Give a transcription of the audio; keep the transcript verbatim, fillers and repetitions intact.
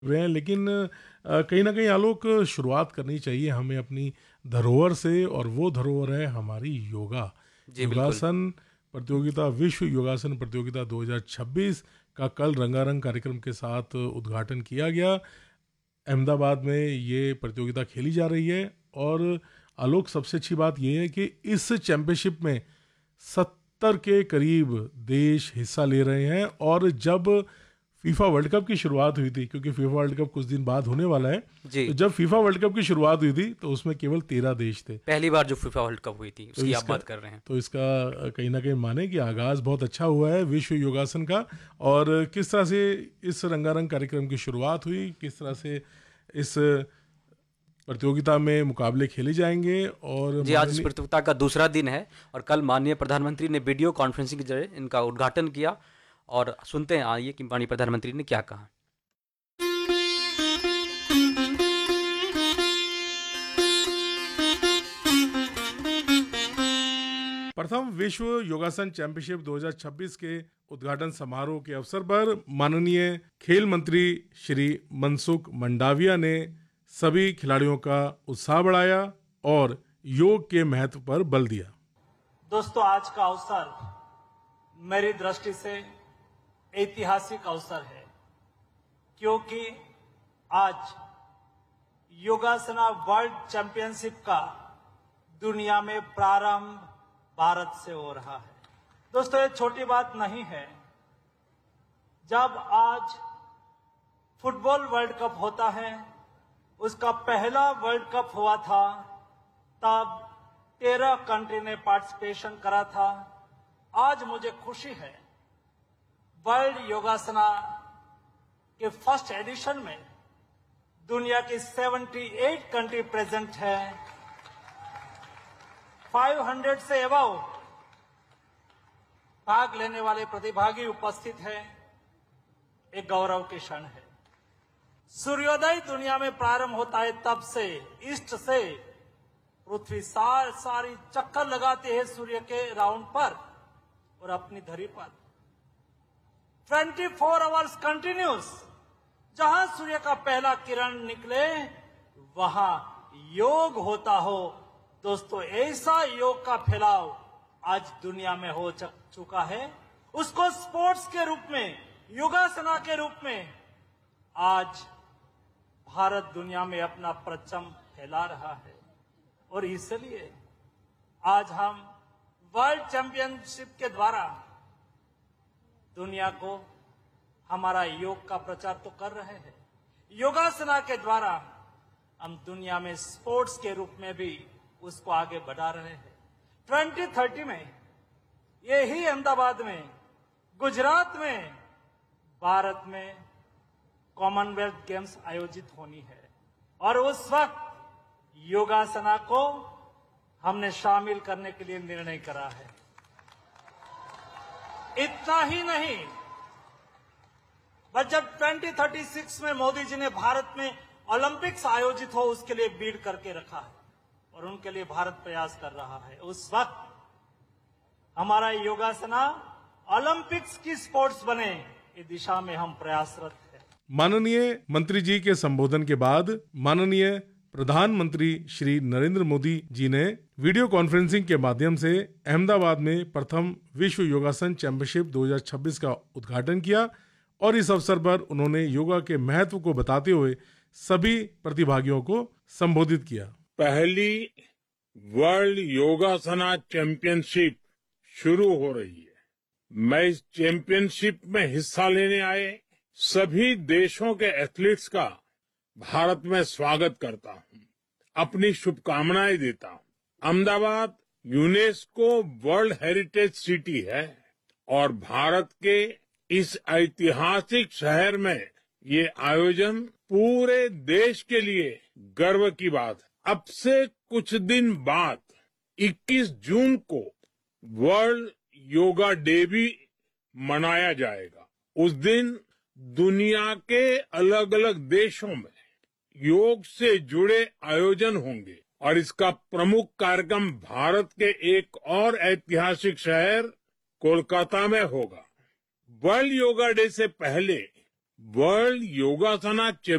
रहे हैं, लेकिन अ, कहीं ना कहीं आलोक शुरुआत करनी चाहिए हमें अपनी धरोहर से, और वो धरोहर है हमारी योगा। जी बिल्कुल। योगासन प्रतियोगिता, विश्व योगासन प्रतियोगिता दो हज़ार छब्बीस का कल रंगारंग कार्यक्रम के साथ उद्घाटन किया गया। अहमदाबाद में ये प्रतियोगिता खेली जा रही है, और आलोक सबसे अच्छी बात यह है कि इस चैंपियनशिप में सत्तर के करीब देश हिस्सा ले रहे हैं। और जब फीफा वर्ल्ड कप की शुरुआत हुई थी, क्योंकि फीफा वर्ल्ड कप कुछ दिन बाद होने वाला है, जी। तो जब फीफा वर्ल्ड कप की शुरुआत हुई थी तो उसमें केवल तेरह देश थे। पहली बार जो फीफा वर्ल्ड कप हुई थी तो उसकी आप इसका बात कर रहे हैं। तो इसका कहीं ना कहीं माने कि आगाज बहुत अच्छा हुआ है विश्व योगासन का। और किस तरह से इस रंगारंग कार्यक्रम की शुरुआत हुई, किस तरह से इस प्रतियोगिता में मुकाबले खेले जाएंगे। और जी, आज इस प्रतियोगिता का दूसरा दिन है और कल माननीय प्रधानमंत्री ने वीडियो कॉन्फ्रेंसिंग के जरिए इनका उद्घाटन किया, और सुनते हैं आइए कि माननीय प्रधानमंत्री ने क्या कहा। प्रथम विश्व योगासन चैंपियनशिप दो हज़ार छब्बीस के उद्घाटन समारोह के अवसर पर माननीय खेल मंत्री श्री मनसुख मंडाविया ने सभी खिलाड़ियों का उत्साह बढ़ाया और योग के महत्व पर बल दिया। दोस्तों, आज का अवसर मेरी दृष्टि से ऐतिहासिक अवसर है, क्योंकि आज योगासना वर्ल्ड चैंपियनशिप का दुनिया में प्रारंभ भारत से हो रहा है। दोस्तों, ये छोटी बात नहीं है। जब आज फुटबॉल वर्ल्ड कप होता है, उसका पहला वर्ल्ड कप हुआ था, तब तेरह कंट्री ने पार्टिसिपेशन करा था। आज मुझे खुशी है, वर्ल्ड योगासना के फर्स्ट एडिशन में दुनिया की अठहत्तर कंट्री प्रेजेंट है। पाँच सौ से अबव भाग लेने वाले प्रतिभागी उपस्थित हैं। एक गौरव की क्षण है। सूर्योदय दुनिया में प्रारंभ होता है तब से, ईस्ट से पृथ्वी सार सारी चक्कर लगाती है सूर्य के राउंड पर और अपनी धरी पर चौबीस आवर्स कंटिन्यूस। जहां सूर्य का पहला किरण निकले वहां योग होता हो। दोस्तों, ऐसा योग का फैलाव आज दुनिया में हो चुका है। उसको स्पोर्ट्स के रूप में, योगासना के रूप में आज भारत दुनिया में अपना परचम फैला रहा है। और इसलिए आज हम वर्ल्ड चैंपियनशिप के द्वारा दुनिया को हमारा योग का प्रचार तो कर रहे हैं, योगासना के द्वारा हम दुनिया में स्पोर्ट्स के रूप में भी उसको आगे बढ़ा रहे हैं। दो हज़ार तीस में यही अहमदाबाद में, गुजरात में, भारत में कॉमनवेल्थ गेम्स आयोजित होनी है, और उस वक्त योगासना को हमने शामिल करने के लिए निर्णय करा है। इतना ही नहीं, बस जब दो हज़ार छत्तीस में मोदी जी ने भारत में ओलंपिक्स आयोजित हो उसके लिए बीड करके रखा है और उनके लिए भारत प्रयास कर रहा है। उस वक्त हमारा योगासना ओलंपिक्स की स्पोर्ट्स बने, इस दिशा में हम प्रयासरत हैं। माननीय मंत्री जी के संबोधन के बाद माननीय प्रधानमंत्री श्री नरेंद्र मोदी जी ने वीडियो कॉन्फ्रेंसिंग के माध्यम से अहमदाबाद में प्रथम विश्व योगासन चैंपियनशिप दो हज़ार छब्बीस का उद्घाटन किया, और इस अवसर पर उन्होंने योगा के महत्व को बताते हुए सभी प्रतिभागियों को संबोधित किया। पहली वर्ल्ड योगासना चैंपियनशिप शुरू हो रही है। मैं इस चैंपियनशिप में हिस्सा लेने आए सभी देशों के एथलीट्स का भारत में स्वागत करता हूं, अपनी शुभकामनाएं देता हूं। Ahmedabad UNESCO world heritage city है और भारत के इस ऐतिहासिक शहर में ये आयोजन पूरे देश के लिए गर्व की बात है। अब से कुछ दिन बाद इक्कीस जून को वर्ल्ड योगा डे भी मनाया जाएगा। उस दिन दुनिया के अलग अलग देशों में योग से जुड़े आयोजन होंगे और इसका प्रमुख कार्यक्रम भारत के एक और ऐतिहासिक शहर कोलकाता में होगा। वर्ल्ड योगा डे से पहले वर्ल्ड योगासना